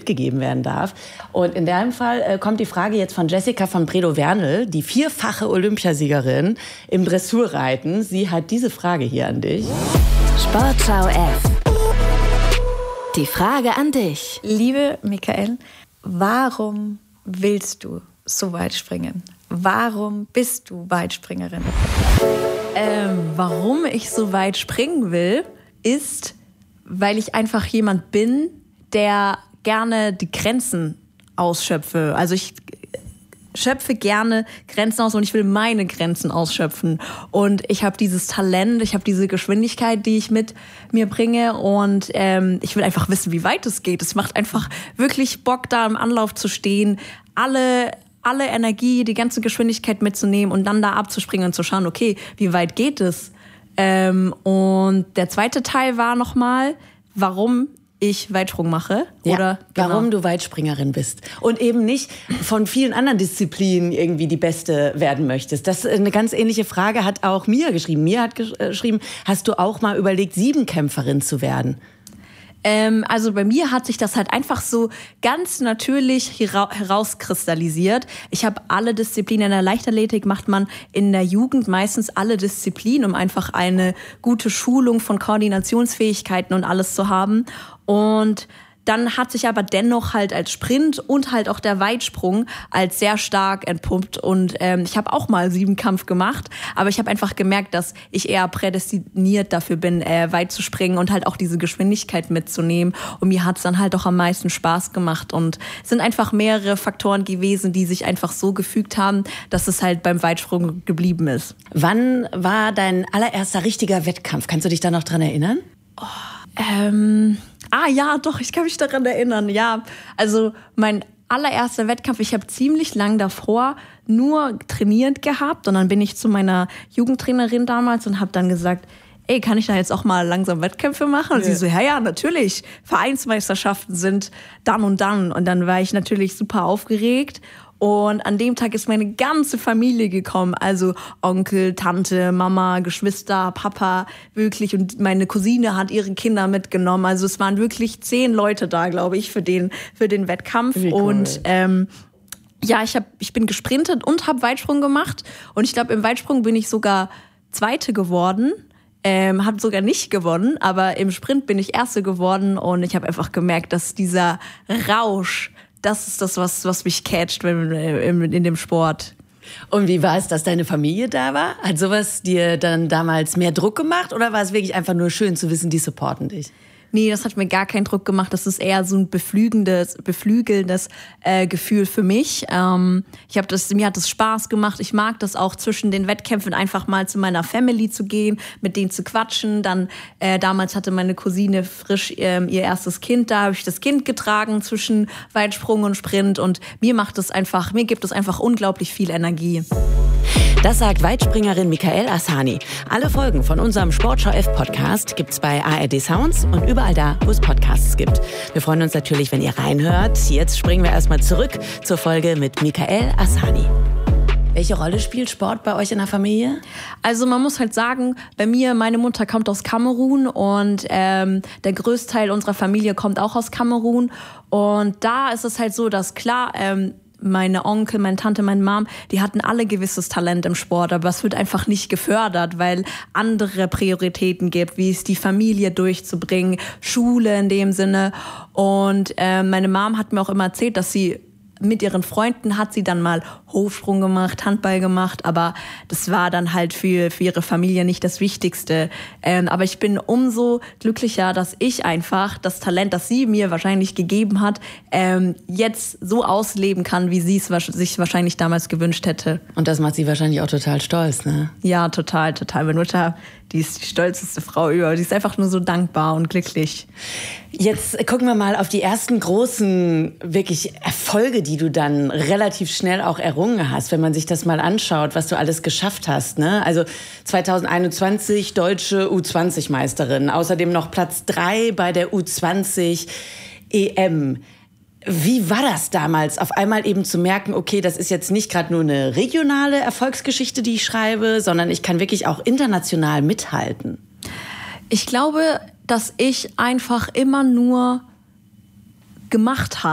mitgegeben werden darf. Und in dem Fall kommt die Frage jetzt von Jessica von Bredow-Wernl, die 4-fache Olympiasiegerin im Dressurreiten. Sie hat diese Frage hier an dich. Sportschau F. Die Frage an dich. Liebe Michael, warum willst du so weit springen? Warum bist du Weitspringerin? Warum ich so weit springen will, ist, weil ich einfach jemand bin, der gerne die Grenzen ausschöpfe. Also ich schöpfe gerne Grenzen aus und ich will meine Grenzen ausschöpfen. Und ich habe dieses Talent, ich habe diese Geschwindigkeit, die ich mit mir bringe und ich will einfach wissen, wie weit es geht. Es macht einfach wirklich Bock, da im Anlauf zu stehen, alle Energie, die ganze Geschwindigkeit mitzunehmen und dann da abzuspringen und zu schauen, okay, wie weit geht es? Und der zweite Teil war nochmal, warum ich Weitsprung mache. Oder warum du Weitspringerin bist. Und eben nicht von vielen anderen Disziplinen irgendwie die Beste werden möchtest. Das ist eine ganz ähnliche Frage, hat auch Mia geschrieben. Mia hat geschrieben, hast du auch mal überlegt, Siebenkämpferin zu werden? Also bei mir hat sich das halt einfach so ganz natürlich herauskristallisiert. Ich habe alle Disziplinen. In der Leichtathletik macht man in der Jugend meistens alle Disziplinen, um einfach eine gute Schulung von Koordinationsfähigkeiten und alles zu haben. Und dann hat sich aber dennoch halt als Sprint und halt auch der Weitsprung als sehr stark entpuppt. Und ich habe auch mal Siebenkampf gemacht, aber ich habe einfach gemerkt, dass ich eher prädestiniert dafür bin, weit zu springen und halt auch diese Geschwindigkeit mitzunehmen. Und mir hat's dann halt auch am meisten Spaß gemacht. Und es sind einfach mehrere Faktoren gewesen, die sich einfach so gefügt haben, dass es halt beim Weitsprung geblieben ist. Wann war dein allererster richtiger Wettkampf? Kannst du dich da noch dran erinnern? Ja, doch, ich kann mich daran erinnern. Ja, also mein allererster Wettkampf, ich habe ziemlich lang davor nur trainiert gehabt und dann bin ich zu meiner Jugendtrainerin damals und habe dann gesagt, ey, kann ich da jetzt auch mal langsam Wettkämpfe machen? Und sie so, ja, natürlich, Vereinsmeisterschaften sind dann und dann. Und dann war ich natürlich super aufgeregt. Und an dem Tag ist meine ganze Familie gekommen, also Onkel, Tante, Mama, Geschwister, Papa, wirklich. Und meine Cousine hat ihre Kinder mitgenommen. Also es waren wirklich 10 Leute da, glaube ich, für den Wettkampf. Wie cool. Und ich bin gesprintet und habe Weitsprung gemacht. Und ich glaube, im Weitsprung bin ich sogar Zweite geworden. Habe sogar nicht gewonnen, aber im Sprint bin ich Erste geworden. Und ich habe einfach gemerkt, dass dieser Rausch, das ist das, was mich catcht in dem Sport. Und wie war es, dass deine Familie da war? Hat sowas dir dann damals mehr Druck gemacht oder war es wirklich einfach nur schön zu wissen, die supporten dich? Nee, das hat mir gar keinen Druck gemacht. Das ist eher so ein beflügelndes Gefühl für mich. Mir hat das Spaß gemacht. Ich mag das auch, zwischen den Wettkämpfen einfach mal zu meiner Family zu gehen, mit denen zu quatschen. Dann damals hatte meine Cousine frisch ihr erstes Kind. Da habe ich das Kind getragen zwischen Weitsprung und Sprint. Und mir gibt es einfach unglaublich viel Energie. Das sagt Weitspringerin Michael Asani. Alle Folgen von unserem Sportschau F Podcast gibt's bei ARD Sounds und überall da, wo es Podcasts gibt. Wir freuen uns natürlich, wenn ihr reinhört. Jetzt springen wir erstmal zurück zur Folge mit Michael Asani. Welche Rolle spielt Sport bei euch in der Familie? Also man muss halt sagen, meine Mutter kommt aus Kamerun und der größte Teil unserer Familie kommt auch aus Kamerun. Und da ist es halt so, dass klar, meine Onkel, meine Tante, meine Mom, die hatten alle gewisses Talent im Sport, aber es wird einfach nicht gefördert, weil andere Prioritäten gibt, wie es die Familie durchzubringen, Schule in dem Sinne. Und meine Mom hat mir auch immer erzählt, dass sie mit ihren Freunden hat sie dann mal Hochsprung gemacht, Handball gemacht, aber das war dann halt für ihre Familie nicht das Wichtigste. Aber ich bin umso glücklicher, dass ich einfach das Talent, das sie mir wahrscheinlich gegeben hat, jetzt so ausleben kann, wie sie es sich wahrscheinlich damals gewünscht hätte. Und das macht sie wahrscheinlich auch total stolz, ne? Ja, total. Meine Mutter, die ist die stolzeste Frau über. Die ist einfach nur so dankbar und glücklich. Jetzt gucken wir mal auf die ersten großen wirklich Erfolge, die du dann relativ schnell auch errungen hast, wenn man sich das mal anschaut, was du alles geschafft hast, ne? Also 2021 deutsche U20-Meisterin, außerdem noch Platz 3 bei der U20 EM. Wie war das damals, auf einmal eben zu merken, okay, das ist jetzt nicht gerade nur eine regionale Erfolgsgeschichte, die ich schreibe, sondern ich kann wirklich auch international mithalten? Ich glaube, dass ich einfach immer nur gemacht habe.